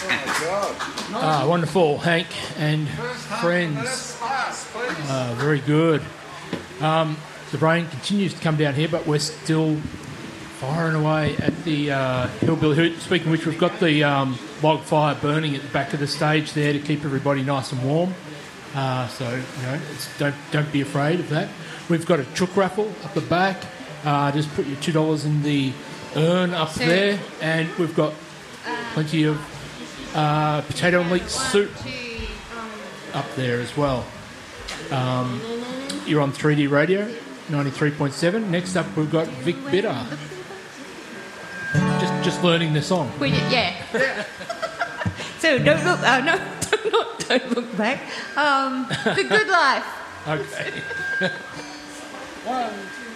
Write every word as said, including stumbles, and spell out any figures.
Ah, wonderful, Hank and friends. Uh, very good. Um, the rain continues to come down here, but we're still firing away at the uh, Hillbilly Hoot. Speaking of which, we've got the um, log fire burning at the back of the stage there to keep everybody nice and warm. Uh, so, you know, it's, don't don't be afraid of that. We've got a chook raffle up the back. Uh, just put your two dollars in the urn up So- there, and we've got plenty of uh, potato and leek soup up there as well. Um, you're on three D Radio, ninety-three point seven. Next up, we've got Vic Bitter. Just just learning the song. We did, yeah. So don't look. Uh, no, don't, not, don't look back. Um, the Good Life. Okay. One,